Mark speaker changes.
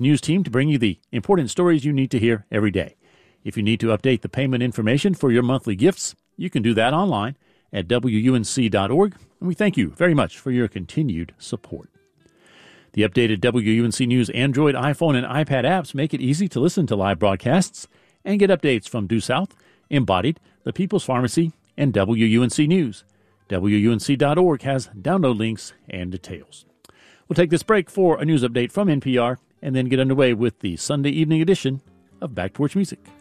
Speaker 1: news team to bring you the important stories you need to hear every day. If you need to update the payment information for your monthly gifts, you can do that online at WUNC.org, and we thank you very much for your continued support. The updated WUNC News Android, iPhone, and iPad apps make it easy to listen to live broadcasts and get updates from Due South, Embodied, The People's Pharmacy, and WUNC News. WUNC.org has download links and details. We'll take this break for a news update from NPR and then get underway with the Sunday evening edition of Back Porch Music.